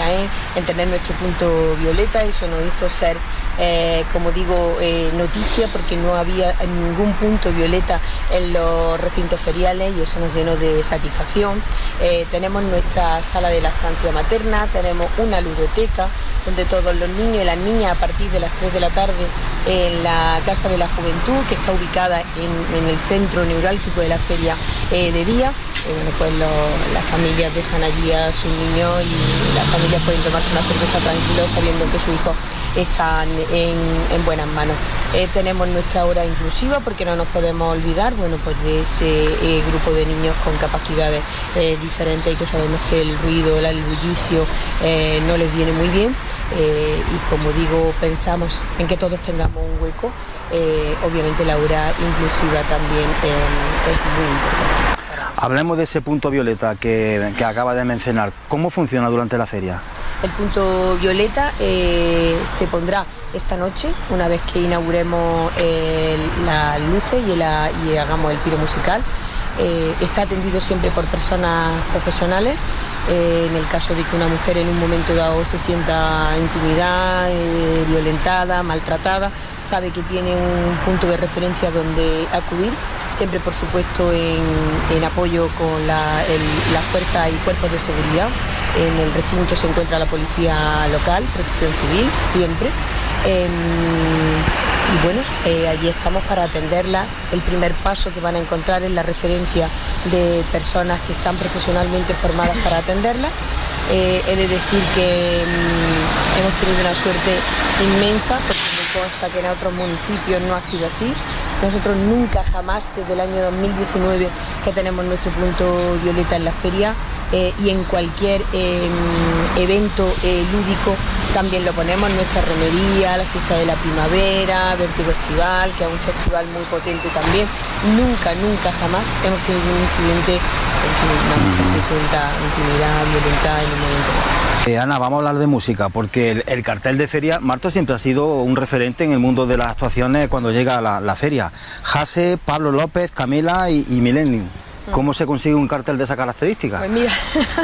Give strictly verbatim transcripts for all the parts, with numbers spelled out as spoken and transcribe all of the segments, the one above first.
Jaén en tener nuestro punto violeta. Eso nos hizo ser, eh, como digo, eh, noticia, porque no había ningún punto violeta en los recintos feriales y eso nos llenó de satisfacción. Eh, tenemos nuestra sala de lactancia materna, tenemos una ludoteca donde todos los niños y las niñas a partir de las tres de la tarde en la Casa de la Juventud, que está ubicada en, en el centro neurálgico de la feria eh, de día. Eh, bueno, pues lo, las familias dejan allí a sus niños y las familias pueden tomarse una cerveza tranquilos sabiendo que sus hijos están en, en buenas manos. Eh, tenemos nuestra hora inclusiva, porque no nos podemos olvidar, bueno, pues de ese eh, grupo de niños con capacidades eh, diferentes y que sabemos que el ruido, el bullicio eh, no les viene muy bien. Eh, y como digo, pensamos en que todos tengamos un hueco. Eh, obviamente la hora inclusiva también eh, es muy importante. Hablemos de ese punto violeta que, que acaba de mencionar. ¿Cómo funciona durante la feria? El punto violeta eh, se pondrá esta noche, una vez que inauguremos eh, las luces y, la, y hagamos el piro musical. Eh, está atendido siempre por personas profesionales. Eh, en el caso de que una mujer en un momento dado se sienta intimidada, eh, violentada, maltratada, sabe que tiene un punto de referencia donde acudir, siempre por supuesto en, en apoyo con la, el, las fuerzas y cuerpos de seguridad. En el recinto se encuentra la policía local, protección civil, siempre. Eh, y bueno, eh, allí estamos para atenderla. El primer paso que van a encontrar es la referencia de personas que están profesionalmente formadas para atenderla. Eh, he de decir que mmm, hemos tenido una suerte inmensa, porque me consta que en otros municipios no ha sido así. Nosotros nunca jamás, desde el año dos mil diecinueve que tenemos nuestro punto violeta en la feria, eh, y en cualquier eh, evento eh, lúdico también lo ponemos, nuestra romería, la fiesta de la primavera, Vértigo Estival, que es un festival muy potente también. Nunca, nunca jamás hemos tenido un incidente en que una mujer se sienta intimidada, violentada en un momento dado. Eh, Ana, vamos a hablar de música, porque el, el cartel de feria, Marto siempre ha sido un referente en el mundo de las actuaciones cuando llega la, la feria. Jase, Pablo López, Camila y, y Millennium. ¿Cómo se consigue un cartel de esa característica? Pues mira,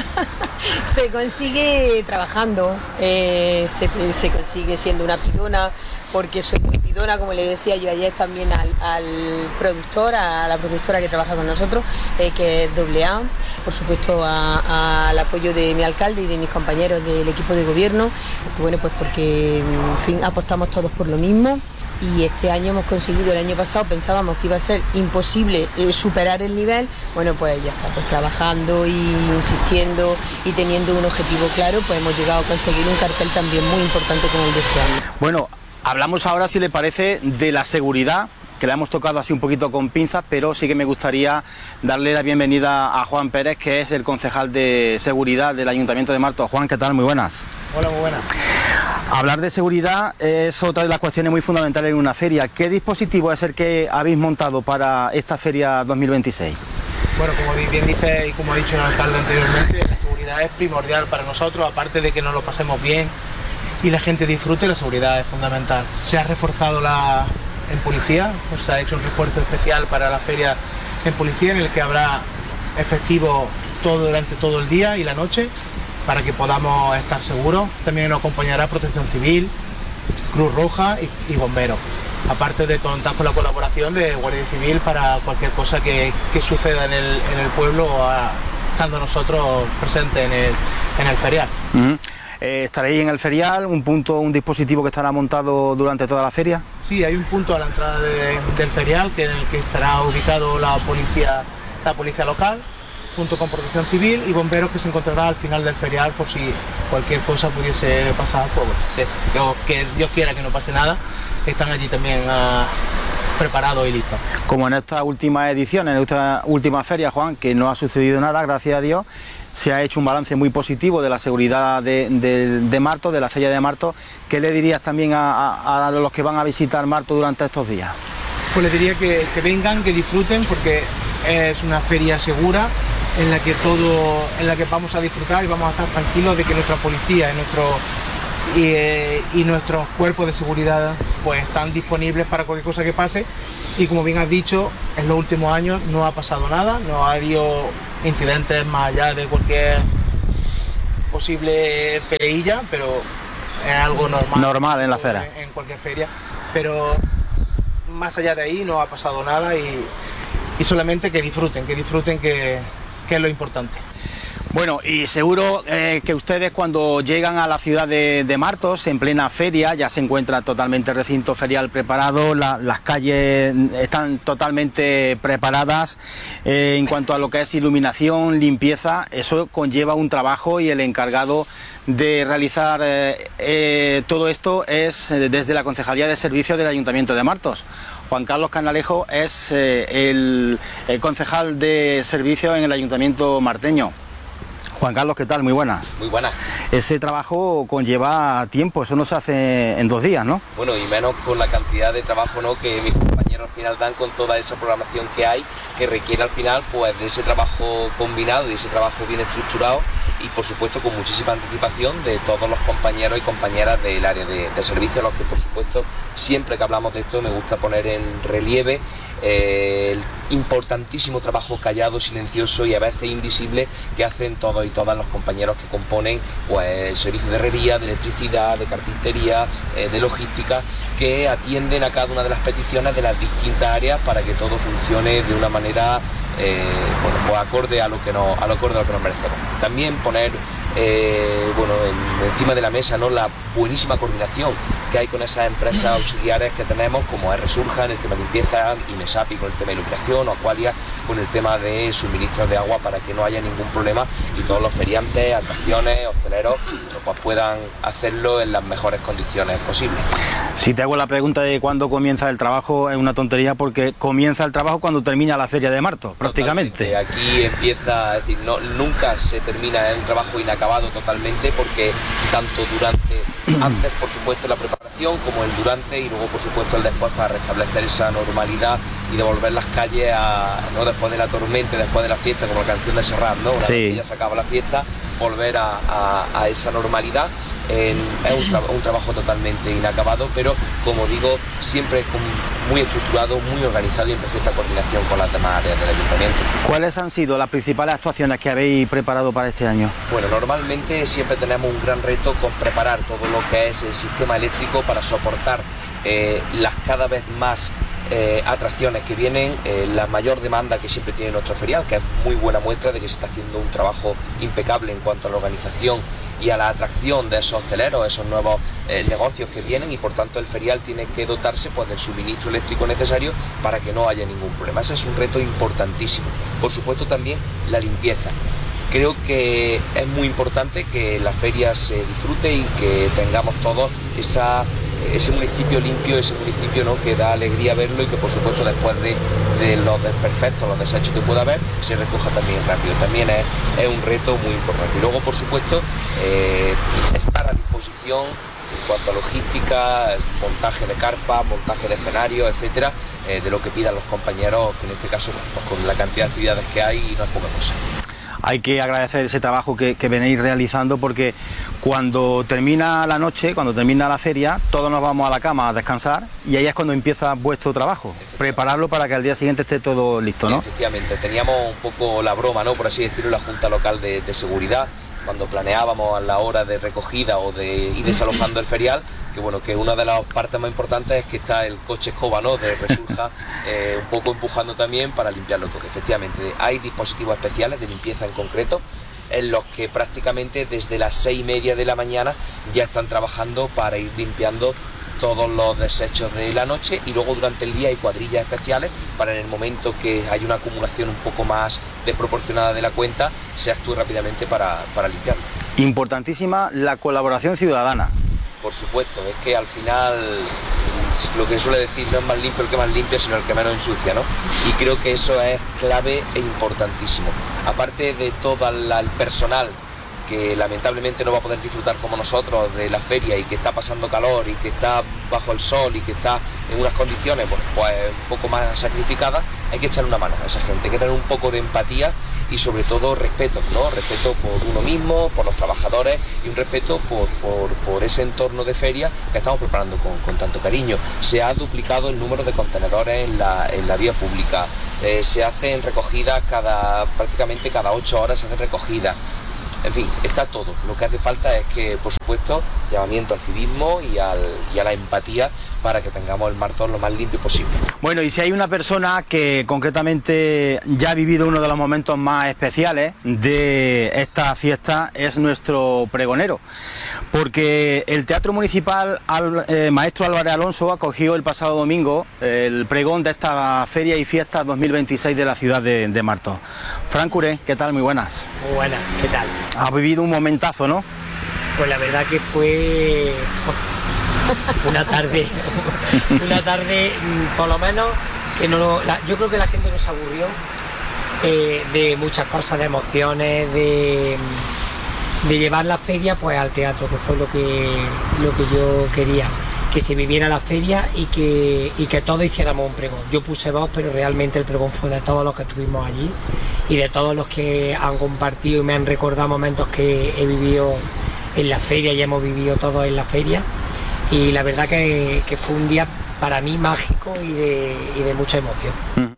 se consigue trabajando, eh, se, se consigue siendo una pidona, porque soy muy pidona, como le decía yo ayer también al, al productor, a la productora que trabaja con nosotros, eh, que es doble A, por supuesto a, a, al apoyo de mi alcalde y de mis compañeros del equipo de gobierno, bueno, pues porque en fin, apostamos todos por lo mismo. Y este año hemos conseguido, el año pasado pensábamos que iba a ser imposible eh, superar el nivel, bueno, pues ya está, pues trabajando y insistiendo y teniendo un objetivo claro, pues hemos llegado a conseguir un cartel también muy importante como el de este año. Bueno, hablamos ahora, si le parece, de la seguridad, que la hemos tocado así un poquito con pinzas, pero sí que me gustaría darle la bienvenida a Juan Pérez, que es el concejal de seguridad del Ayuntamiento de Marto. Juan, ¿qué tal? Muy buenas. Hola, muy buenas. Hablar de seguridad es otra de las cuestiones muy fundamentales en una feria. ¿Qué dispositivo es el que habéis montado para esta feria dos mil veintiséis? Bueno, como bien dice y como ha dicho el alcalde anteriormente, la seguridad es primordial para nosotros, aparte de que nos lo pasemos bien y la gente disfrute, la seguridad es fundamental. Se ha reforzado la, en policía, pues se ha hecho un refuerzo especial para la feria en policía, en el que habrá efectivo todo durante todo el día y la noche, para que podamos estar seguros. También nos acompañará Protección Civil, Cruz Roja y, y Bomberos. Aparte de contar con la colaboración de Guardia Civil para cualquier cosa que, que suceda en el, en el pueblo, a, estando nosotros presentes en el, en el ferial. Uh-huh. eh, ¿Estaréis en el ferial? ¿Un punto, un dispositivo que estará montado durante toda la feria? Sí, hay un punto a la entrada de, del ferial, que en el que estará ubicado la policía, la policía local, junto con Protección Civil y Bomberos, que se encontrará al final del ferial por si cualquier cosa pudiese pasar, pues bueno, que, que Dios quiera que no pase nada, están allí también uh, preparados y listos. Como en esta última edición, en esta última feria, Juan, que no ha sucedido nada, gracias a Dios, se ha hecho un balance muy positivo de la seguridad de, de, de Marto, de la feria de Marto. ¿Qué le dirías también a, a, a los que van a visitar Marto durante estos días? Pues les diría que, que vengan, que disfruten, porque es una feria segura, en la que todo, en la que vamos a disfrutar y vamos a estar tranquilos de que nuestra policía y nuestro y, eh, y nuestros cuerpos de seguridad pues están disponibles para cualquier cosa que pase. Y como bien has dicho, en los últimos años no ha pasado nada, no ha habido incidentes más allá de cualquier posible peleilla, pero es algo normal. Normal en la feria. En, en cualquier feria, pero más allá de ahí no ha pasado nada y, y solamente que disfruten, que disfruten que, que es lo importante. Bueno, y seguro eh, que ustedes cuando llegan a la ciudad de, de Martos, en plena feria, ya se encuentra totalmente el recinto ferial preparado, la, las calles están totalmente preparadas eh, en cuanto a lo que es iluminación, limpieza, eso conlleva un trabajo y el encargado de realizar eh, eh, todo esto es eh, desde la Concejalía de Servicios del Ayuntamiento de Martos. Juan Carlos Canalejo es eh, el, el concejal de servicios en el Ayuntamiento marteño. Juan Carlos, ¿qué tal? Muy buenas. Muy buenas. Ese trabajo conlleva tiempo, eso no se hace en dos días, ¿no? Bueno, y menos con la cantidad de trabajo, ¿no?, que mis compañeros al final dan con toda esa programación que hay, que requiere al final pues de ese trabajo combinado y ese trabajo bien estructurado y por supuesto con muchísima anticipación de todos los compañeros y compañeras del área de, de servicio, a los que por supuesto siempre que hablamos de esto me gusta poner en relieve eh, el importantísimo trabajo callado, silencioso y a veces invisible que hacen todos y todas los compañeros que componen pues el servicio de herrería, de electricidad, de carpintería, eh, de logística, que atienden a cada una de las peticiones de las distintas áreas para que todo funcione de una manera eh, bueno, pues acorde a lo que nos, a lo acorde a lo que nos merecemos. También poner eh, bueno, en, encima de la mesa, ¿no?, la buenísima coordinación que hay con esas empresas auxiliares que tenemos, como es Resurja en el tema de limpieza, Imesapi con el tema de iluminación, o Aqualia con el tema de suministros de agua, para que no haya ningún problema y todos los feriantes, atracciones, hosteleros pues puedan hacerlo en las mejores condiciones posibles. Si te hago la pregunta de cuándo comienza el trabajo, es una tontería, porque comienza el trabajo cuando termina la feria de Martos, prácticamente. Totalmente. Aquí empieza, es decir, no, nunca se termina, es un trabajo inacabado totalmente, porque tanto durante, antes por supuesto la preparación, como el durante y luego por supuesto el después, para restablecer esa normalidad y devolver las calles a, ¿no?, después de la tormenta, después de la fiesta, como la canción de Serrat, ¿no? Una sí. vez que ya se acaba la fiesta, volver a, a, a esa normalidad. Eh, es un, tra un trabajo totalmente inacabado, pero como digo, siempre con, muy estructurado, muy organizado y en perfecta coordinación con las demás áreas del ayuntamiento. ¿Cuáles han sido las principales actuaciones que habéis preparado para este año? Bueno, normalmente siempre tenemos un gran reto con preparar todo lo que es el sistema eléctrico para soportar eh, las cada vez más Eh, atracciones que vienen, eh, la mayor demanda que siempre tiene nuestro ferial, que es muy buena muestra de que se está haciendo un trabajo impecable en cuanto a la organización y a la atracción de esos hosteleros, esos nuevos eh, negocios que vienen, y por tanto el ferial tiene que dotarse pues del suministro eléctrico necesario para que no haya ningún problema. Ese es un reto importantísimo. Por supuesto también la limpieza. Creo que es muy importante que la feria se disfrute y que tengamos todos esa ese municipio limpio, ese municipio, ¿no?, que da alegría verlo, y que por supuesto después de, de los desperfectos, los desechos que pueda haber, se recoja también rápido. También es, es un reto muy importante. Y luego por supuesto eh, estar a disposición en cuanto a logística, montaje de carpas, montaje de escenarios, etcétera, eh, de lo que pidan los compañeros, que en este caso pues, con la cantidad de actividades que hay no es poca cosa. Hay que agradecer ese trabajo que, que venéis realizando, porque cuando termina la noche, cuando termina la feria, todos nos vamos a la cama a descansar, y ahí es cuando empieza vuestro trabajo, prepararlo para que al día siguiente esté todo listo, ¿no? Efectivamente, teníamos un poco la broma, ¿no?, por así decirlo, la Junta Local de, de Seguridad, cuando planeábamos a la hora de recogida o de ir desalojando el ferial, que bueno, que una de las partes más importantes es que está el coche escoba, ¿no?, de Resurja, eh, un poco empujando también para limpiarlo todo. Efectivamente, hay dispositivos especiales de limpieza en concreto, en los que prácticamente desde las seis y media de la mañana ya están trabajando para ir limpiando todos los desechos de la noche, y luego durante el día hay cuadrillas especiales para, en el momento que hay una acumulación un poco más desproporcionada de la cuenta, se actúe rápidamente para, para limpiarlo. Importantísima la colaboración ciudadana. Por supuesto, es que al final lo que suele decir, no es más limpio el que más limpia, sino el que menos ensucia, ¿no? Y creo que eso es clave e importantísimo. Aparte de todo el personal que lamentablemente no va a poder disfrutar como nosotros de la feria, y que está pasando calor y que está bajo el sol y que está en unas condiciones bueno, pues un poco más sacrificadas, hay que echarle una mano a esa gente, hay que tener un poco de empatía y sobre todo respeto, ¿no? Respeto por uno mismo, por los trabajadores, y un respeto por, por, por ese entorno de feria que estamos preparando con, con tanto cariño. Se ha duplicado el número de contenedores en la, en la vía pública, eh, se hacen recogidas cada, prácticamente cada ocho horas se hacen recogidas. en fin, está todo. Lo que hace falta es que, por supuesto, llamamiento al civismo y, al, y a la empatía para que tengamos el Martos lo más limpio posible. Bueno, y si hay una persona que concretamente ya ha vivido uno de los momentos más especiales de esta fiesta, es nuestro pregonero, porque el Teatro Municipal al, eh, Maestro Álvarez Alonso acogió el pasado domingo el pregón de esta Feria y Fiesta dos mil veintiséis de la ciudad de, de Martos. Fran Curé, ¿qué tal? Muy buenas. Muy buenas, ¿qué tal? Has vivido un momentazo, ¿no? Pues la verdad que fue una tarde, una tarde por lo menos que no, la, yo creo que la gente no se aburrió eh, de muchas cosas, de emociones, de, de llevar la feria pues al teatro, que fue lo que, lo que yo quería, que se viviera la feria y que, y que todos hiciéramos un pregón. Yo puse voz, pero realmente el pregón fue de todos los que estuvimos allí y de todos los que han compartido y me han recordado momentos que he vivido en la feria y hemos vivido todos en la feria, y la verdad que, que fue un día para mí mágico y de, y de mucha emoción.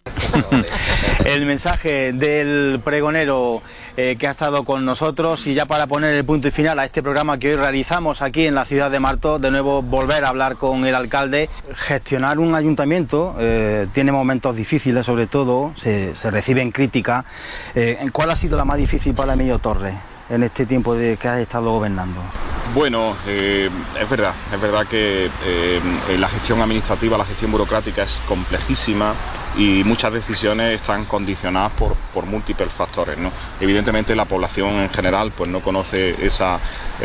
El mensaje del pregonero eh, que ha estado con nosotros, y ya para poner el punto y final a este programa que hoy realizamos aquí en la ciudad de Martos, de nuevo volver a hablar con el alcalde. Gestionar un ayuntamiento eh, tiene momentos difíciles, sobre todo se, se reciben críticas. Eh, ¿Cuál ha sido la más difícil para Emilio Torres en este tiempo de que has estado gobernando? Bueno, eh, es verdad, es verdad que eh, la gestión administrativa, la gestión burocrática es complejísima y muchas decisiones están condicionadas por, por múltiples factores, ¿no? Evidentemente la población en general pues no conoce esa,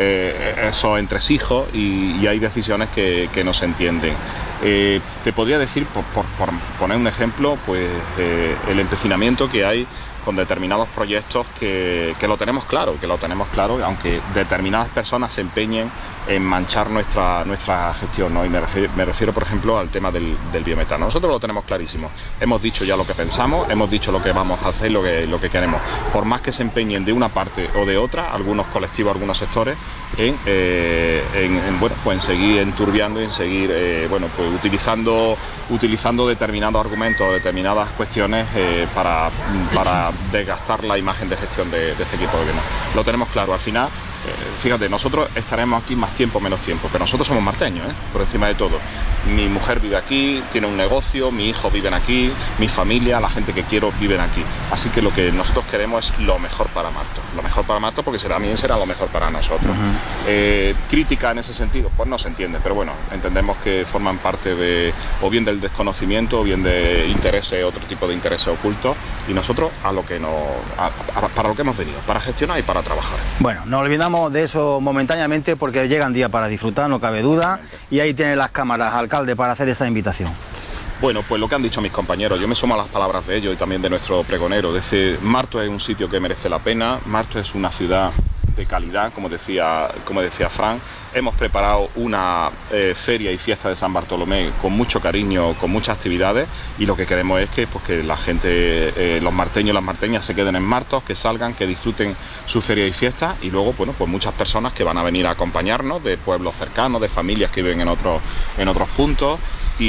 eh, esos entresijos y, y hay decisiones que, que no se entienden. Eh, te podría decir, por, por, por poner un ejemplo, pues eh, el empecinamiento que hay con determinados proyectos que, que lo tenemos claro, que lo tenemos claro, aunque determinadas personas se empeñen en manchar nuestra, nuestra gestión, ¿no? Y me refiero, me refiero, por ejemplo, al tema del, del biometano. Nosotros lo tenemos clarísimo. Hemos dicho ya lo que pensamos, hemos dicho lo que vamos a hacer, lo que, lo que queremos. Por más que se empeñen de una parte o de otra, algunos colectivos, algunos sectores, en, eh, en, en, bueno, pues en seguir enturbiando y en seguir eh, bueno, pues utilizando, utilizando determinados argumentos, determinadas cuestiones eh, para, para desgastar la imagen de gestión de, de este equipo de gobierno. Lo tenemos claro, al final, eh, fíjate, nosotros estaremos aquí más tiempo, menos tiempo, pero nosotros somos marteños, ¿eh? Por encima de todo. Mi mujer vive aquí, tiene un negocio, mi hijo vive aquí, mi familia, la gente que quiero viven aquí. Así que lo que nosotros queremos es lo mejor para Martos, lo mejor para Martos porque será, también será lo mejor para nosotros. Uh-huh. eh, crítica en ese sentido, pues no se entiende, pero bueno, entendemos que forman parte de, o bien del desconocimiento, o bien de intereses, otro tipo de intereses ocultos, y nosotros a lo que no, a, a, para lo que hemos venido, para gestionar y para trabajar. Bueno, nos olvidamos de eso momentáneamente porque llegan días para disfrutar, no cabe duda, y ahí tienen las cámaras, alcalde, para hacer esa invitación. Bueno, pues lo que han dicho mis compañeros, yo me sumo a las palabras de ellos y también de nuestro pregonero. De ese, Martos es un sitio que merece la pena, Martos es una ciudad de calidad, como decía, como decía Fran. Hemos preparado una eh, feria y fiesta de San Bartolomé con mucho cariño, con muchas actividades, y lo que queremos es que, pues, que la gente, eh, los marteños y las marteñas se queden en Martos, que salgan, que disfruten su feria y fiesta, y luego, bueno, pues muchas personas que van a venir a acompañarnos de pueblos cercanos, de familias que viven en otros, en otros puntos.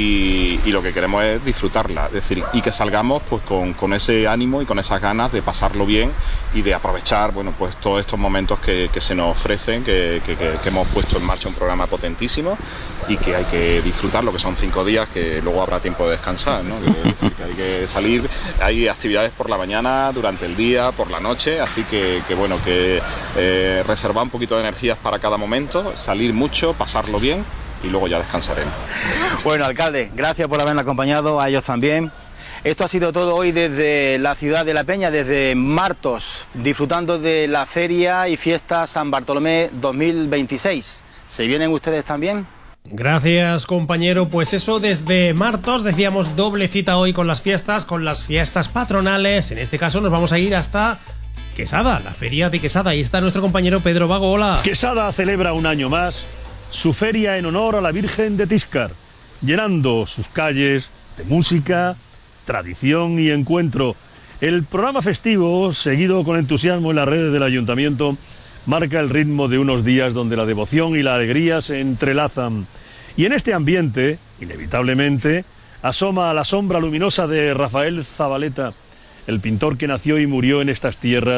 Y, y lo que queremos es disfrutarla, es decir, y que salgamos pues con, con ese ánimo y con esas ganas de pasarlo bien y de aprovechar, bueno, pues todos estos momentos que, que se nos ofrecen, que, que, que, que hemos puesto en marcha un programa potentísimo y que hay que disfrutarlo, que son cinco días, que luego habrá tiempo de descansar, ¿no? Que, es decir, que hay que salir, hay actividades por la mañana, durante el día, por la noche, así que, que bueno, que eh, reservar un poquito de energías para cada momento, salir mucho, pasarlo bien, y luego ya descansaremos. Bueno, alcalde, gracias por haberme acompañado, a ellos también. Esto ha sido todo hoy desde la ciudad de La Peña, desde Martos, disfrutando de la Feria y Fiesta San Bartolomé dos mil veintiséis. ¿Se vienen ustedes también? Gracias, compañero. Pues eso, desde Martos, decíamos doble cita hoy con las fiestas, con las fiestas patronales. En este caso nos vamos a ir hasta Quesada, la feria de Quesada. Ahí está nuestro compañero Pedro Vago. Hola. Quesada celebra un año más su feria en honor a la Virgen de Tíscar, llenando sus calles de música, tradición y encuentro. El programa festivo, seguido con entusiasmo en las redes del ayuntamiento, marca el ritmo de unos días donde la devoción y la alegría se entrelazan. Y en este ambiente, inevitablemente, asoma la sombra luminosa de Rafael Zabaleta, el pintor que nació y murió en estas tierras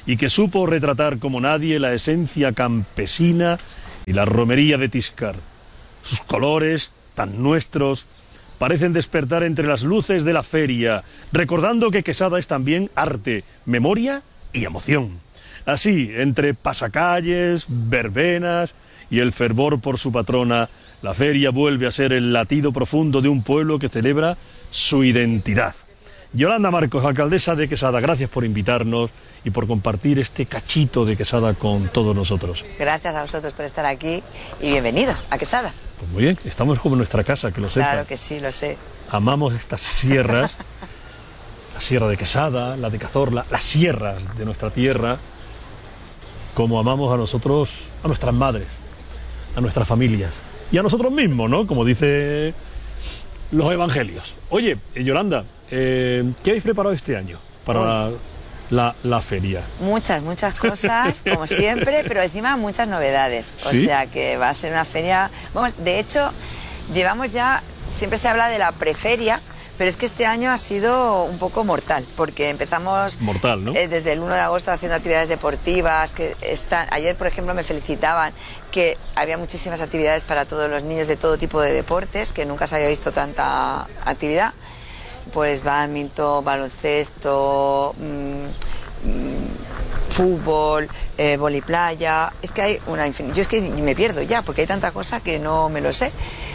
y que supo retratar como nadie la esencia campesina y la romería de Tiscar. Sus colores, tan nuestros, parecen despertar entre las luces de la feria, recordando que Quesada es también arte, memoria y emoción. Así, entre pasacalles, verbenas y el fervor por su patrona, la feria vuelve a ser el latido profundo de un pueblo que celebra su identidad. Yolanda Marcos, alcaldesa de Quesada, gracias por invitarnos y por compartir este cachito de Quesada con todos nosotros. Gracias a vosotros por estar aquí y bienvenidos a Quesada. Pues muy bien, estamos como en nuestra casa, que lo sepa. Claro que sí, lo sé. Amamos estas sierras, la sierra de Quesada, la de Cazorla, las sierras de nuestra tierra, como amamos a nosotros, a nuestras madres, a nuestras familias y a nosotros mismos, ¿no? Como dice los evangelios. Oye, Yolanda, eh, ¿qué habéis preparado este año para la, la, la feria? Muchas, muchas cosas, como siempre, pero encima muchas novedades. O ¿Sí? sea que va a ser una feria... Vamos, de hecho, llevamos ya... Siempre se habla de la preferia, pero es que este año ha sido un poco mortal, porque empezamos Mortal, ¿no? eh, desde el uno de agosto haciendo actividades deportivas, que están, ayer por ejemplo me felicitaban que había muchísimas actividades para todos los niños de todo tipo de deportes, que nunca se había visto tanta actividad, pues bádminton, baloncesto, mmm, mmm, fútbol, eh, voliplaya, es que hay una infinidad, yo es que me pierdo ya, porque hay tanta cosa que no me lo sé.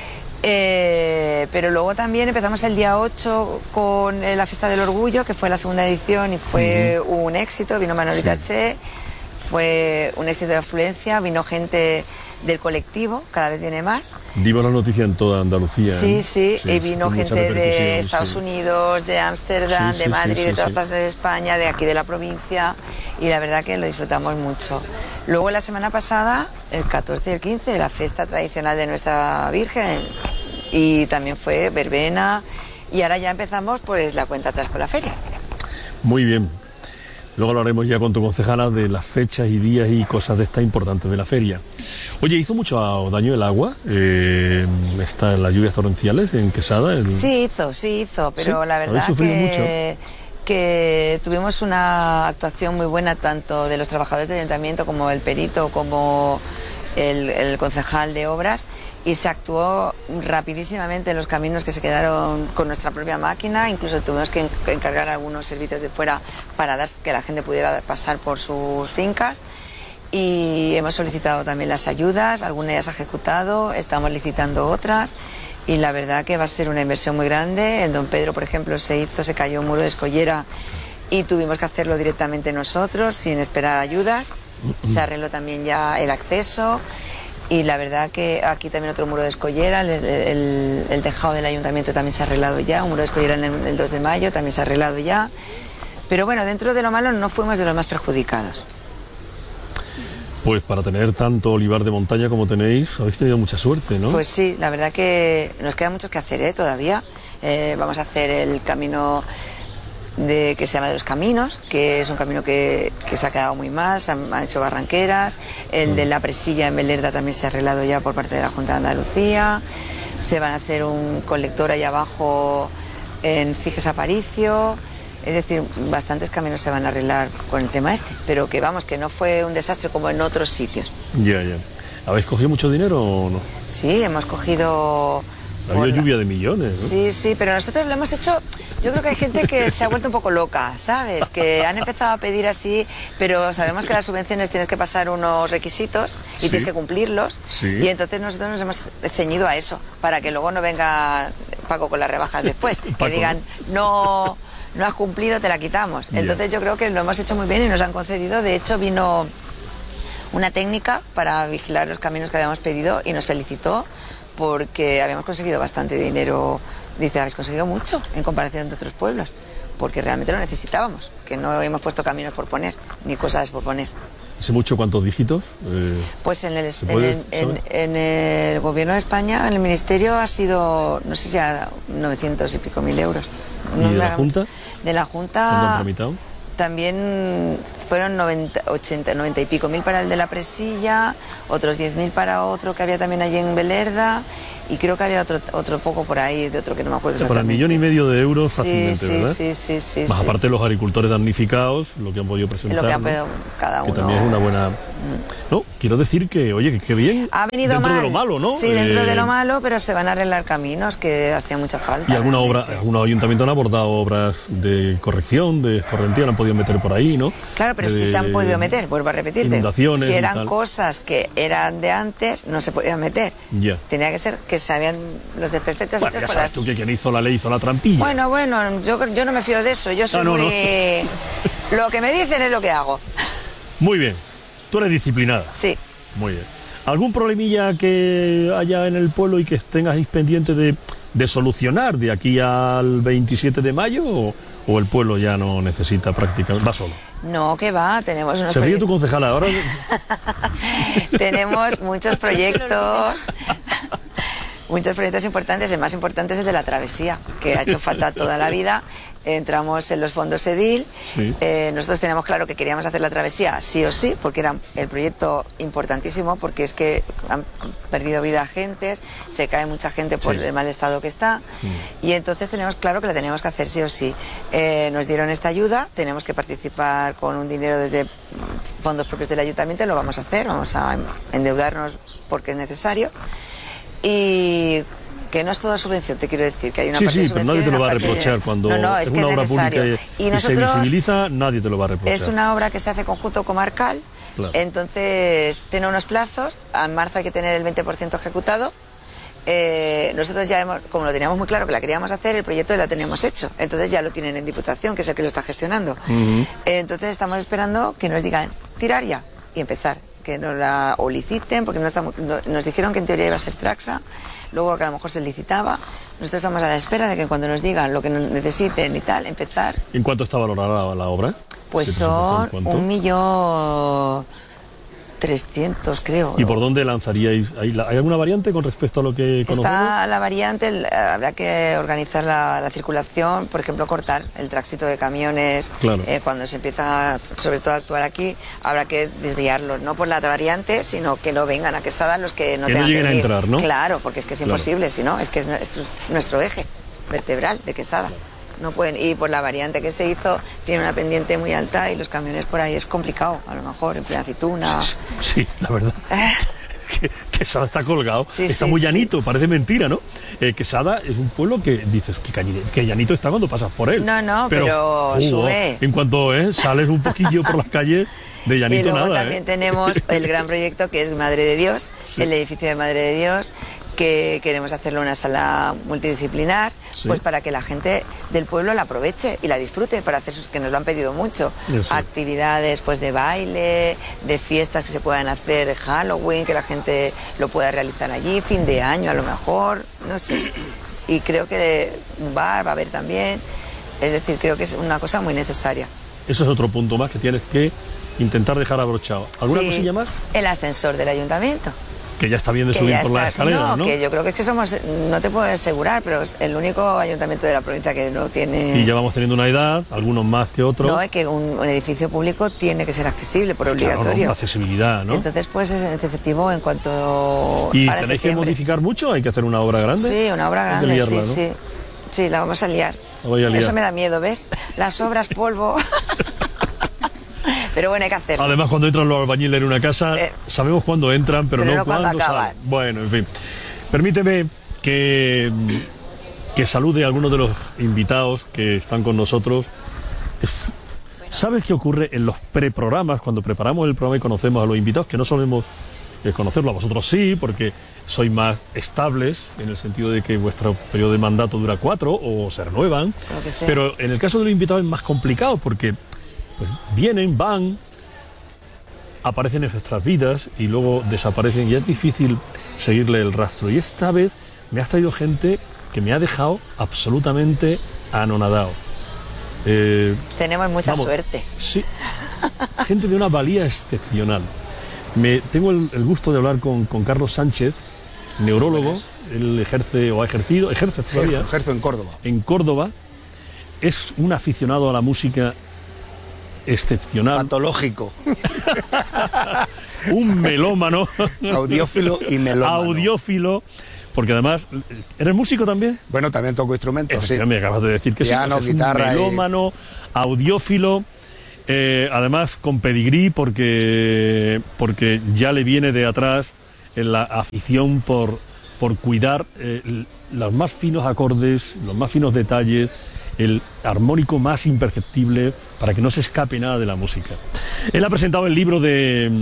Eh, pero luego también empezamos el día ocho con eh, la Fiesta del Orgullo, que fue la segunda edición y fue uh-huh. un éxito, vino Manolita sí. Che, fue un éxito de afluencia, vino gente del colectivo, cada vez viene más. Dimos la noticia en toda Andalucía. Sí, ¿eh? sí, sí, y vino gente de Estados sí. Unidos, de Ámsterdam, sí, de sí, Madrid, sí, sí, de todas sí. partes de España, de aquí de la provincia, y la verdad que lo disfrutamos mucho. Luego la semana pasada, el catorce y el quince, la fiesta tradicional de nuestra Virgen, y también fue verbena, y ahora ya empezamos pues la cuenta atrás con la feria. Muy bien. Luego hablaremos ya con tu concejala de las fechas y días y cosas de estas importantes de la feria. Oye, ¿hizo mucho daño el agua? Eh, está las lluvias torrenciales en Quesada. El... Sí hizo, sí hizo, pero ¿Sí? la verdad que, mucho? que tuvimos una actuación muy buena tanto de los trabajadores del ayuntamiento como el perito, como el, el concejal de obras, y se actuó rapidísimamente en los caminos que se quedaron con nuestra propia máquina. Incluso tuvimos que encargar algunos servicios de fuera para dar, que la gente pudiera pasar por sus fincas, y hemos solicitado también las ayudas, algunas ya se ha ejecutado, estamos licitando otras, y la verdad que va a ser una inversión muy grande. En Don Pedro, por ejemplo, se hizo, se cayó un muro de escollera y tuvimos que hacerlo directamente nosotros sin esperar ayudas. Se arregló también ya el acceso. Y la verdad que aquí también otro muro de escollera, el, el, el tejado del ayuntamiento también se ha arreglado ya, un muro de escollera en el, el dos de mayo también se ha arreglado ya. Pero bueno, dentro de lo malo no fuimos de los más perjudicados. Pues para tener tanto olivar de montaña como tenéis, habéis tenido mucha suerte, ¿no? Pues sí, la verdad que nos queda mucho que hacer, ¿eh? Todavía. Eh, vamos a hacer el camino de, que se llama de los Caminos, que es un camino que, que se ha quedado muy mal, se han, han hecho barranqueras. El de la Presilla en Belerda también se ha arreglado ya por parte de la Junta de Andalucía. Se van a hacer un colector ahí abajo en Cijes Aparicio. Es decir, bastantes caminos se van a arreglar con el tema este, pero que vamos, que no fue un desastre como en otros sitios. Ya, ya. ¿Habéis cogido mucho dinero o no? Sí, hemos cogido... Ha habido lluvia de millones, ¿no? Sí, sí, pero nosotros lo hemos hecho... Yo creo que hay gente que se ha vuelto un poco loca, ¿sabes? Que han empezado a pedir así, pero sabemos que las subvenciones tienes que pasar unos requisitos y sí. tienes que cumplirlos. Sí. Y entonces nosotros nos hemos ceñido a eso, para que luego no venga Paco con las rebajas después. Paco, que digan, no... no has cumplido, te la quitamos. Entonces yeah. yo creo que lo hemos hecho muy bien y nos han concedido. De hecho, vino una técnica para vigilar los caminos que habíamos pedido y nos felicitó porque habíamos conseguido bastante dinero. Dice, habéis conseguido mucho en comparación de otros pueblos, porque realmente lo necesitábamos, que no hemos puesto caminos por poner, ni cosas por poner. ¿Hace mucho cuántos dígitos? Eh, pues en el, en, el, en, en el gobierno de España, en el ministerio, ha sido, no sé si ya novecientos y pico mil euros. ¿Y no de la Junta? De la Junta... ¿Cuándo han tramitado? También fueron noventa, ochenta, noventa y pico mil para el de la Presilla, otros diez mil para otro que había también allí en Belerda, y creo que había otro otro poco por ahí, de otro que no me acuerdo exactamente. Para el millón y medio de euros sí, fácilmente, sí, ¿verdad? Sí, sí, sí. Más sí. aparte de los agricultores damnificados, lo que han podido presentar. Lo que han ¿no? pedido cada uno. Que también es una buena... No, quiero decir que, oye, que, que bien. Ha venido dentro mal. de lo malo, ¿no? Sí, dentro Eh, de lo malo, pero se van a arreglar caminos que hacía mucha falta. Y alguna obra, realmente. algunos ayuntamientos han abordado obras de corrección, de escorrentía, han podido meter por ahí, ¿no? Claro, pero si De- se han podido meter, vuelvo a repetirte. inundaciones Si y eran tal. cosas que eran de antes, no se podían meter. Ya. Tenía que ser que se habían los desperfectos Bueno, hechos ya por sabes las... tú que quien hizo la ley hizo la trampilla. Bueno, bueno, yo, yo no me fío de eso. Yo soy Ah, no, muy... Lo que me dicen es lo que hago. Muy bien. Tú eres disciplinada. Sí. Muy bien. ¿Algún problemilla que haya en el pueblo y que tengas pendiente de, de solucionar de aquí al veintisiete de mayo o, o el pueblo ya no necesita prácticamente? Va solo. No, que va, tenemos unos Se ríe tu proyectos- concejala ahora. Tenemos muchos proyectos, muchos proyectos importantes. El más importante es el de la travesía, que ha hecho falta toda la vida. Entramos en los fondos EDIL. Sí. Eh, nosotros teníamos claro que queríamos hacer la travesía sí o sí, porque era el proyecto importantísimo, porque es que han perdido vida gentes, se cae mucha gente por Sí. el mal estado que está, y entonces teníamos claro que la teníamos que hacer sí o sí. Eh, nos dieron esta ayuda, tenemos que participar con un dinero desde fondos propios del ayuntamiento, lo vamos a hacer, vamos a endeudarnos porque es necesario, y que no es todo subvención, te quiero decir, que hay una Sí, parte de sí, pero subvención nadie y te lo una va a parte de- reprochar cuando No, no, es, es que una es obra necesario. pública y, Y y se nosotros- visibiliza, nadie te lo va a reprochar. Es una obra que se hace conjunto comarcal, Claro. entonces tiene unos plazos, en marzo hay que tener el veinte por ciento ejecutado. Eh, nosotros ya hemos, como lo teníamos muy claro que la queríamos hacer, el proyecto ya lo teníamos hecho, entonces ya lo tienen en Diputación, que es el que lo está gestionando. Ujú. Entonces estamos esperando que nos digan tirar ya y empezar, que nos la o liciten, porque no estamos, no- nos dijeron que en teoría iba a ser Traxa, luego que a lo mejor se licitaba. Nosotros estamos a la espera de que cuando nos digan lo que nos necesiten y tal, empezar. ¿En cuánto está valorada la obra? Pues ¿Se presupuestó en son cuánto? un millón trescientos, creo. ¿Y por dónde lanzaríais? ¿Hay, la- ¿Hay alguna variante con respecto a lo que conocemos? Está la variante, el- habrá que organizar la, la circulación, por ejemplo, cortar el tránsito de camiones. Claro. Eh, cuando se empieza, sobre todo, a actuar aquí, habrá que desviarlos, no por la variante, sino que no vengan a Quesada los que no Que no tengan lleguen que a venir. entrar, ¿no? Claro, porque es que es Claro. imposible, si no, es que es nuestro, nuestro eje vertebral de Quesada. No pueden ir por la variante que se hizo, tiene una pendiente muy alta y los camiones por ahí es complicado, a lo mejor en plena aceituna. Sí, la verdad. que Quesada está colgado, Sí, está sí, muy sí, llanito, sí. parece mentira, ¿no? Eh, Quesada es un pueblo que dices que, cañi- que llanito está cuando pasas por él. No, no, pero uh, sube. En cuanto eh, sales un poquillo por las calles, de Y llanito luego nada. también ¿eh? tenemos el gran proyecto que es Madre de Dios, Sí. el edificio de Madre de Dios, que queremos hacerlo una sala multidisciplinar, Sí. pues para que la gente del pueblo la aproveche y la disfrute, para hacer sus, que nos lo han pedido mucho. Eso. Actividades pues de baile, de fiestas que se puedan hacer, de Halloween, que la gente lo pueda realizar allí, fin de año a lo mejor, no sé. Y creo que un bar va a haber también, es decir, creo que es una cosa muy necesaria. Eso es otro punto más que tienes que intentar dejar abrochado. ¿Alguna Sí, cosilla más? El ascensor del ayuntamiento. Que ya está bien de Que subir ya por las está- escaleras, ¿no? que yo creo que es que somos, no te puedo asegurar, pero es el único ayuntamiento de la provincia que no tiene... Y ya vamos teniendo una edad, algunos más que otros. No, es que un, un edificio público tiene que ser accesible por Claro, no, obligatorio. la accesibilidad, ¿no? Entonces, pues es efectivo en cuanto... ¿Y para tenéis que septiembre. modificar mucho? ¿Hay que hacer una obra grande? Sí, una obra Hay que grande, liarla, sí, ¿no? sí. Sí, la vamos a liar. La voy a liar. Eso me da miedo, ¿ves? Las obras, polvo... Pero bueno, hay que hacerlo. Además, cuando entran los albañiles en una casa, Eh, sabemos cuándo entran, pero, pero no, no cuándo cuándo acaban. salen. Bueno, en fin. Permíteme que, que salude a algunos de los invitados que están con nosotros. Es- ¿Sabes qué ocurre en los preprogramas, cuando preparamos el programa y conocemos a los invitados, que no solemos eh, conocerlo, a vosotros sí, porque sois más estables, en el sentido de que vuestro periodo de mandato dura cuatro o se renuevan, Lo que sea. pero en el caso de los invitados es más complicado, porque pues, vienen, van, aparecen en nuestras vidas y luego desaparecen y es difícil seguirle el rastro. Y esta vez me has traído gente que me ha dejado absolutamente anonadado. Eh, Tenemos mucha vamos, suerte. Sí, gente de una valía excepcional. Me, tengo el, el gusto de hablar con, con Carlos Sánchez, neurólogo. Él ejerce o ha ejercido, ejerce todavía. Ejerzo, ejerzo en Córdoba. En Córdoba. Es un aficionado a la música excepcional. Patológico. Un melómano. Audiófilo y melómano. Audiófilo. porque además, ¿eres músico también? Bueno, también toco instrumentos, sí. Me acabas de decir que Piano, sí, pues es guitarra un melómano, y... audiófilo, eh, además con pedigrí, porque, porque ya le viene de atrás la afición por, por cuidar eh, los más finos acordes, los más finos detalles, el armónico más imperceptible, para que no se escape nada de la música. Él ha presentado el libro de...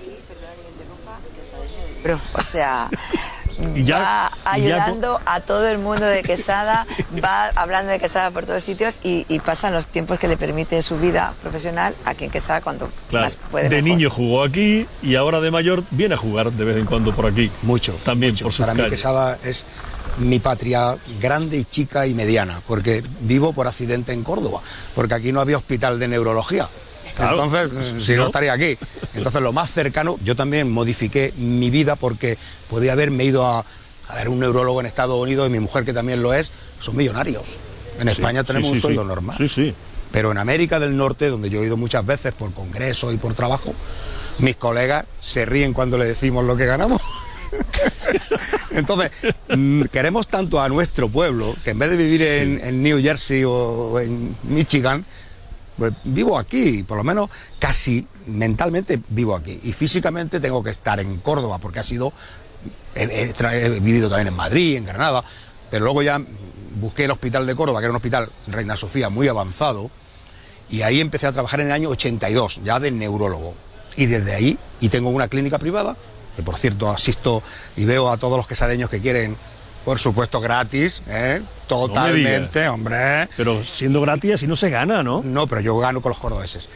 Pero, o sea, y ya, va ayudando ya... a todo el mundo de Quesada, va hablando de Quesada por todos sitios y, y pasan los tiempos que le permite su vida profesional aquí en Quesada cuando claro, más puede. De mejor. Niño jugó aquí y ahora de mayor viene a jugar de vez en cuando por aquí. Mucho. También mucho. por sus Para calles. mí Quesada es mi patria grande y chica y mediana, porque vivo por accidente en Córdoba, porque aquí no había hospital de neurología. Claro, entonces, si no, no estaría aquí. Entonces, lo más cercano, yo también modifiqué mi vida porque podía haberme ido a, a ver un neurólogo en Estados Unidos y mi mujer, que también lo es, son millonarios. En sí, España tenemos sí, sí, un sueldo sí. normal. Sí, sí. Pero en América del Norte, donde yo he ido muchas veces por congresos y por trabajo, mis colegas se ríen cuando le decimos lo que ganamos. Entonces, mmm, queremos tanto a nuestro pueblo que en vez de vivir sí. en, en New Jersey o en Michigan, pues vivo aquí, por lo menos casi mentalmente vivo aquí. Y físicamente tengo que estar en Córdoba, porque ha sido... He, he, he vivido también en Madrid, en Granada, pero luego ya busqué el hospital de Córdoba, que era un hospital Reina Sofía muy avanzado, y ahí empecé a trabajar en el año ochenta y dos, ya de neurólogo. Y desde ahí, y tengo una clínica privada, que por cierto asisto y veo a todos los quesadeños que quieren, por supuesto gratis, ¿eh? Totalmente, no hombre. Pero siendo gratis así no se gana, ¿no? No, pero yo gano con los cordobeses.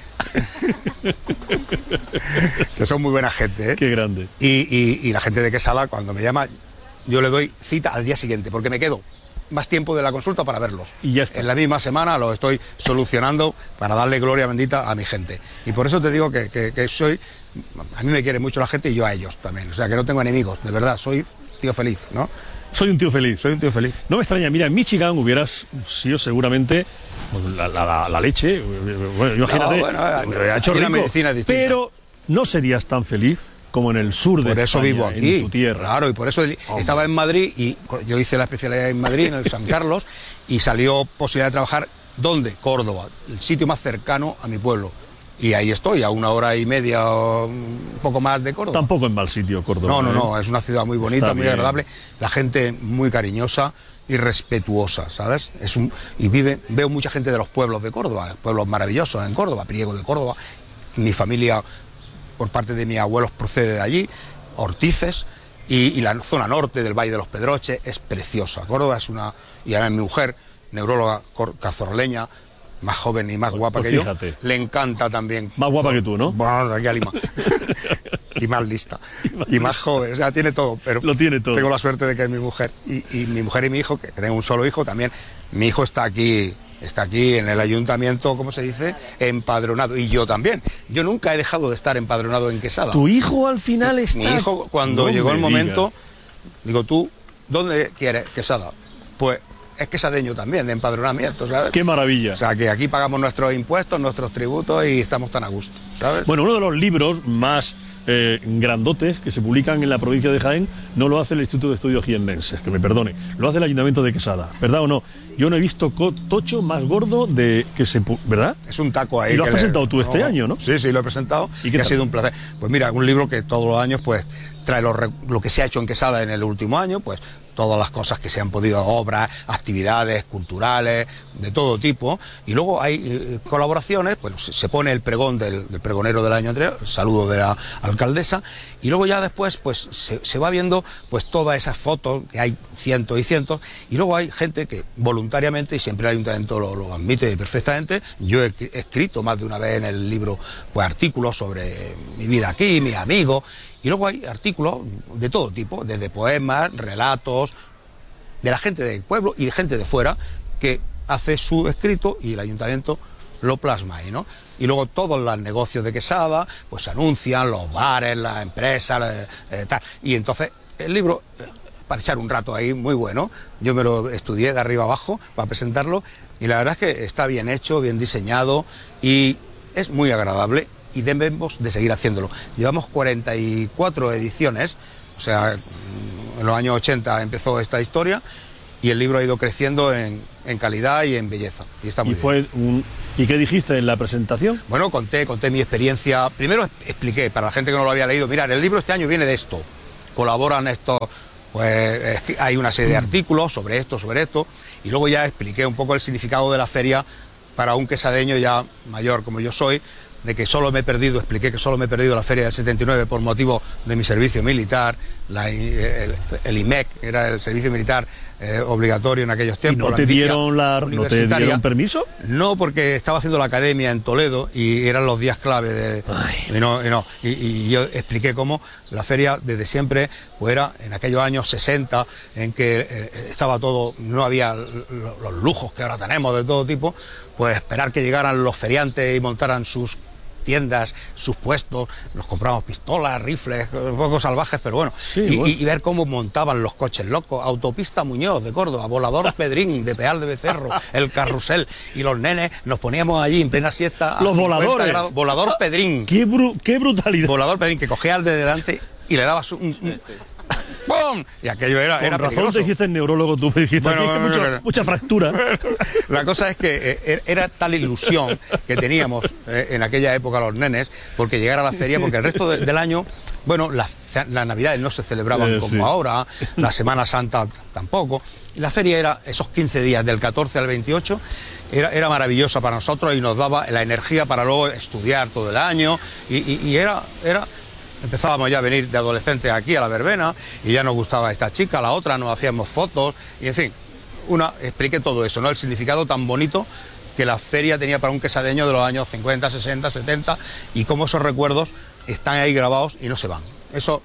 Que son muy buena gente, ¿eh? Qué grande. Y, y, y la gente de Quesada, cuando me llama, yo le doy cita al día siguiente, porque me quedo más tiempo de la consulta para verlos. Y ya está. En la misma semana lo estoy solucionando para darle gloria bendita a mi gente. Y por eso te digo que, que, que soy... A mí me quiere mucho la gente y yo a ellos también. O sea, que no tengo enemigos, de verdad, soy tío feliz, ¿no? Soy un tío feliz. Soy un tío feliz. No me extraña, mira, en Michigan hubieras sido seguramente la, la, la, la leche, bueno, imagínate, no, bueno, ha hecho rico, la medicina es distinta. Pero no serías tan feliz como en el sur de Por eso España, vivo aquí, en tu tierra. Claro, y por eso Hombre. estaba en Madrid y yo hice la especialidad en Madrid, en el San Carlos, y salió posibilidad de trabajar, ¿dónde? Córdoba, el sitio más cercano a mi pueblo. Y ahí estoy, a una hora y media o un poco más de Córdoba. Tampoco en mal sitio, Córdoba. No, no, ¿eh? no, es una ciudad muy bonita, Está muy bien. agradable, la gente muy cariñosa y respetuosa, ¿sabes? Es un, y vive, veo mucha gente de los pueblos de Córdoba, pueblos maravillosos en Córdoba, Priego de Córdoba, mi familia, por parte de mis abuelos, procede de allí, Ortices, y, y la zona norte del Valle de los Pedroches es preciosa. Córdoba es una... Y además mi mujer, neuróloga cazorleña, más joven y más pues, guapa pues que fíjate. yo, le encanta también. Más guapa que tú, ¿no? Bueno, aquí a Lima. Y más lista. Y más joven, o sea, tiene todo. Pero lo tiene todo. Tengo la suerte de que es mi mujer. Y, y mi mujer y mi hijo, que tengo un solo hijo también, mi hijo está aquí... Está aquí en el ayuntamiento, ¿cómo se dice? Empadronado. Y yo también. Yo nunca he dejado de estar empadronado en Quesada. ¿Tu hijo al final está...? Mi hijo, cuando no llegó el momento, diga. digo, ¿tú dónde quieres Quesada? Pues es quesadeño también, de empadronamiento, ¿sabes? ¡Qué maravilla! O sea, que aquí pagamos nuestros impuestos, nuestros tributos y estamos tan a gusto, ¿sabes? Bueno, uno de los libros más eh, grandotes que se publican en la provincia de Jaén no lo hace el Instituto de Estudios Jiennenses, que me perdone, lo hace el Ayuntamiento de Quesada, ¿verdad o no? Yo no he visto tocho más gordo de que se... ¿verdad? Es un taco ahí. Y lo has que presentado le... tú este no, año, ¿no? Sí, sí, lo he presentado y, y qué ha sido un placer. Pues mira, un libro que todos los años pues trae lo, lo que se ha hecho en Quesada en el último año, pues todas las cosas que se han podido, obras, actividades culturales, de todo tipo. Y luego hay eh, colaboraciones, bueno, se, se pone el pregón del, del pregonero del año anterior, el saludo de la alcaldesa, y luego ya después pues se, se va viendo pues todas esas fotos, que hay cientos y cientos, y luego hay gente que voluntariamente, y siempre el ayuntamiento lo, lo admite perfectamente, yo he, he escrito más de una vez en el libro pues artículos sobre mi vida aquí, mis amigos, y luego hay artículos de todo tipo, desde poemas, relatos, de la gente del pueblo y de gente de fuera, que hace su escrito y el ayuntamiento lo plasma ahí, ¿no? Y luego todos los negocios de Quesada, pues se anuncian, los bares, las empresas, eh, tal. Y entonces el libro, eh, para echar un rato ahí, muy bueno, yo me lo estudié de arriba abajo para presentarlo, y la verdad es que está bien hecho, bien diseñado, y es muy agradable, y debemos de seguir haciéndolo. Llevamos cuarenta y cuatro ediciones, o sea, en los años ochenta empezó esta historia y el libro ha ido creciendo en, en calidad y en belleza. Y está muy ¿Y, bien. fue un... ¿Y qué dijiste en la presentación? Bueno, conté, conté mi experiencia. Primero expliqué, para la gente que no lo había leído, mirad, el libro este año viene de esto. Colaboran estos, pues hay una serie de artículos sobre esto, sobre esto, y luego ya expliqué un poco el significado de la feria para un quesadeño ya mayor como yo soy, de que solo me he perdido, expliqué que solo me he perdido la feria del setenta y nueve por motivo de mi servicio militar, la, el, el I M E C, era el servicio militar eh, obligatorio en aquellos tiempos. ¿Y no te dieron la, no te dieron permiso? No, porque estaba haciendo la academia en Toledo y eran los días clave de... Y, no, y, no, y, y yo expliqué cómo la feria desde siempre pues era en aquellos años sesenta en que eh, estaba todo, no había los lujos que ahora tenemos de todo tipo, pues esperar que llegaran los feriantes y montaran sus tiendas, sus puestos, nos compramos pistolas, rifles, un poco salvajes, pero bueno, sí, y, bueno. y ver cómo montaban los coches locos, Autopista Muñoz de Córdoba, Volador Pedrín de Peal de Becerro, el Carrusel, y los nenes nos poníamos allí en plena siesta. Los voladores. Grados, Volador Pedrín. Qué, bru qué brutalidad. Volador Pedrín, que cogía al de delante y le dabas un... un ¡pum! Y aquello era, Con era razón peligroso. te dijiste el neurólogo, tú me dijiste Bueno, aquí, bueno, mucha, bueno. mucha fractura. La cosa es que eh, era tal ilusión que teníamos eh, en aquella época los nenes, porque llegar a la feria, porque el resto de, del año, bueno, las, las navidades no se celebraban Eh, como sí. ahora, la Semana Santa tampoco, y la feria era esos quince días, del catorce al veintiocho, era, era maravillosa para nosotros y nos daba la energía para luego estudiar todo el año, y, y, y era... era empezábamos ya a venir de adolescentes aquí a la verbena y ya nos gustaba esta chica, la otra, nos hacíamos fotos y en fin, una, expliqué todo eso, ¿no? El significado tan bonito que la feria tenía para un quesadeño de los años cincuenta, sesenta, setenta y cómo esos recuerdos están ahí grabados y no se van. Eso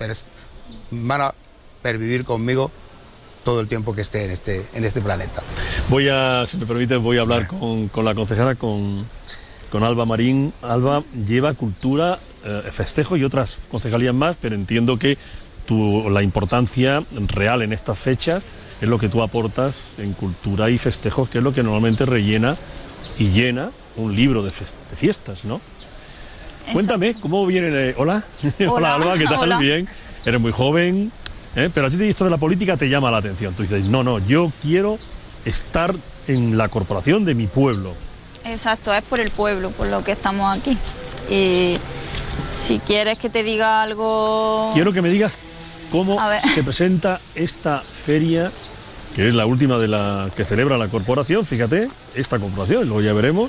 van a pervivir conmigo todo el tiempo que esté en este, en este planeta. Voy a, si me permite, voy a hablar con, con la concejala, con, con Alba Marín. Alba lleva cultura, eh, festejo y otras concejalías más, pero entiendo que tu, la importancia real en estas fechas es lo que tú aportas en cultura y festejos, que es lo que normalmente rellena y llena un libro de, de fiestas, ¿no? Exacto. Cuéntame, ¿cómo viene? Eh, hola. Hola, hola, Alba, ¿qué tal? Hola. Bien. Eres muy joven, ¿eh? Pero a ti esto de la política te llama la atención. Tú dices, no, no, yo quiero estar en la corporación de mi pueblo. Exacto, es por el pueblo, por lo que estamos aquí. Y si quieres que te diga algo... Quiero que me digas cómo se presenta esta feria, que es la última de la que celebra la corporación, fíjate, esta corporación, luego ya veremos.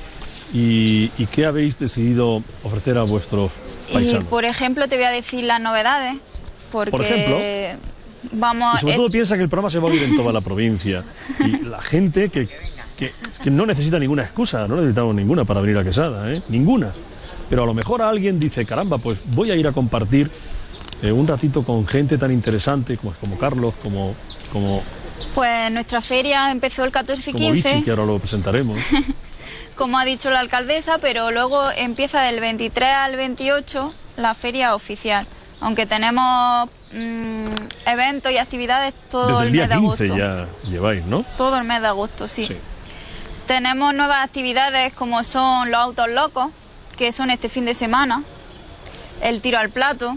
¿Y, y qué habéis decidido ofrecer a vuestros paisanos? Y, por ejemplo, te voy a decir las novedades, porque por ejemplo, vamos... Y sobre todo piensa que el programa se va a oír en toda la provincia. Y la gente que, que, que no necesita ninguna excusa, no necesitamos ninguna para venir a Quesada, ¿eh? Ninguna. Pero a lo mejor alguien dice, caramba, pues voy a ir a compartir eh, un ratito con gente tan interesante como, como Carlos, como... como Pues nuestra feria empezó el catorce y como quince. Vichy, que ahora lo presentaremos. Como ha dicho la alcaldesa, pero luego empieza del veintitrés al veintiocho la feria oficial. Aunque tenemos mmm, eventos y actividades todo Desde el, el día mes de agosto. quince ya lleváis, ¿no? Todo el mes de agosto, sí. sí. Tenemos nuevas actividades como son los autos locos, que son este fin de semana, el tiro al plato.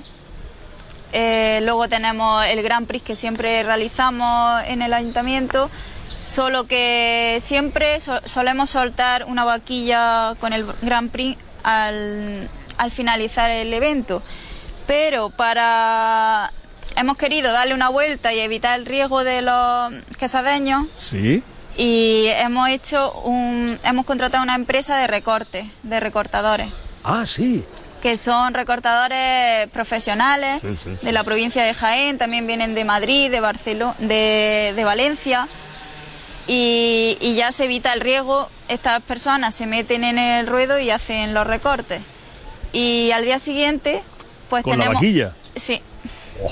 Eh, luego tenemos el Grand Prix que siempre realizamos en el ayuntamiento, solo que siempre so solemos soltar una vaquilla con el Grand Prix al, al finalizar el evento. Pero para hemos querido darle una vuelta y evitar el riesgo de los quesadeños. Sí. Y hemos hecho un hemos contratado una empresa de recorte, de recortadores. Ah, sí. Que son recortadores profesionales sí, sí, sí. de la provincia de Jaén, también vienen de Madrid, de Barcelona, de, de Valencia. Y, y ya se evita el riesgo, estas personas se meten en el ruedo y hacen los recortes. Y al día siguiente, pues ¿con tenemos... la vaquilla? Sí. Oh.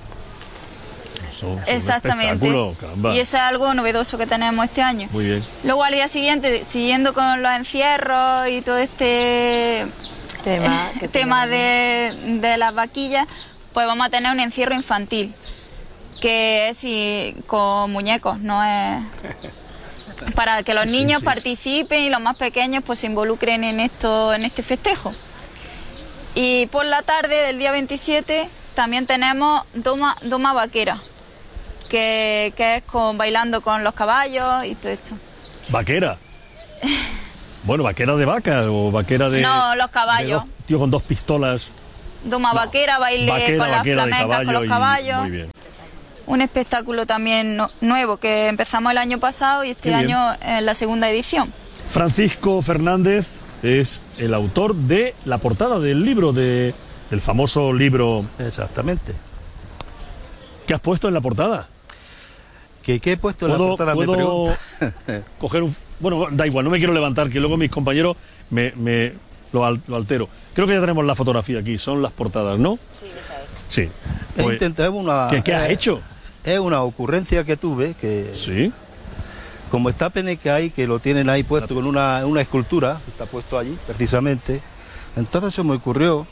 Eso, eso exactamente. Es y eso es algo novedoso que tenemos este año. Muy bien. Luego al día siguiente, siguiendo con los encierros y todo este tema, eh, tema de, de las vaquillas, pues vamos a tener un encierro infantil. Que es y, con muñecos, no es para que los sí, niños sí, participen sí. y los más pequeños pues se involucren en esto, en este festejo. Y por la tarde del día veintisiete también tenemos doma, doma vaquera, que, que es con, bailando con los caballos y todo esto. ¿Vaquera? Bueno, ¿vaquera de vaca o vaquera de...? No, los caballos. De dos, tío con dos pistolas. Doma no. vaquera, baile vaquera, con las flamencas, con los y, caballos. Muy bien. Un espectáculo también no, nuevo que empezamos el año pasado y este año en la segunda edición. Francisco Fernández es el autor de la portada del libro, de, del famoso libro. Exactamente. ¿Qué has puesto en la portada? ¿Qué, qué he puesto en la portada? Me pregunta. Coger un... Bueno, da igual, no me quiero levantar, que luego mis compañeros me, me lo, al, lo altero. Creo que ya tenemos la fotografía aquí, son las portadas, ¿no? Sí, esa es. Sí. He Pues, intentado una... ¿Qué, qué has eh, hecho? Es una ocurrencia que tuve, que... Sí. Como está Peneque ahí, que lo tienen ahí puesto con una, una escultura, está puesto allí, precisamente, entonces se me ocurrió,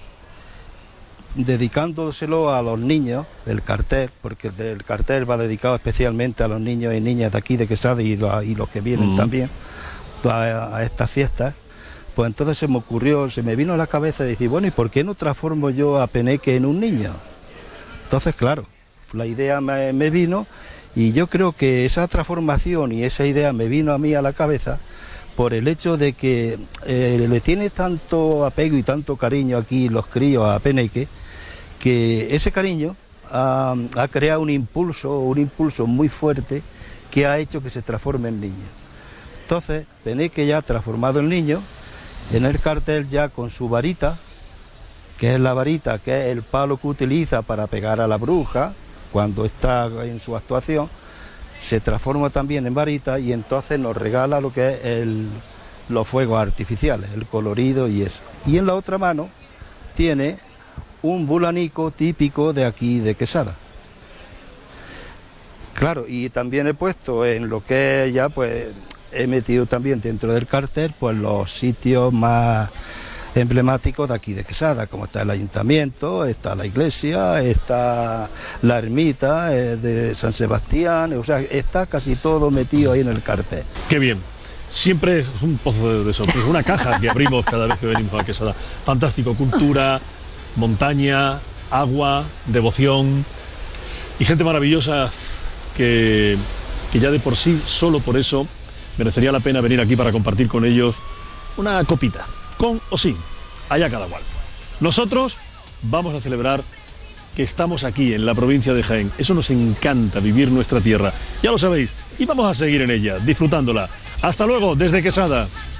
dedicándoselo a los niños, el cartel, porque el cartel va dedicado especialmente a los niños y niñas de aquí de Quesada y, lo, y los que vienen mm. también a, a estas fiestas, pues entonces se me ocurrió, se me vino a la cabeza decir, bueno, ¿y por qué no transformo yo a Peneque en un niño? Entonces, claro, la idea me, me vino y yo creo que esa transformación y esa idea me vino a mí a la cabeza por el hecho de que eh, le tiene tanto apego y tanto cariño aquí los críos a Peneque, que ese cariño ha, ha creado un impulso, un impulso muy fuerte que ha hecho que se transforme en niño. Entonces, Peneque ya transformado en niño, en el cartel ya con su varita, que es la varita, que es el palo que utiliza para pegar a la bruja cuando está en su actuación, se transforma también en varita y entonces nos regala lo que es el, los fuegos artificiales, el colorido y eso. Y en la otra mano tiene un bulanico típico de aquí de Quesada. Claro, y también he puesto en lo que ya pues he metido también dentro del cartel pues los sitios más emblemáticos de aquí de Quesada, como está el ayuntamiento, está la iglesia, está la ermita eh, de San Sebastián, o sea, está casi todo metido ahí en el cartel. Qué bien. Siempre es un pozo de, de sorpresa, una caja que abrimos cada vez que venimos a Quesada. Fantástico, cultura, montaña, agua, devoción y gente maravillosa que, que ya de por sí, solo por eso, merecería la pena venir aquí para compartir con ellos una copita. Con o sin, allá cada cual. Nosotros vamos a celebrar que estamos aquí en la provincia de Jaén. Eso nos encanta, vivir nuestra tierra. Ya lo sabéis, y vamos a seguir en ella, disfrutándola. Hasta luego, desde Quesada.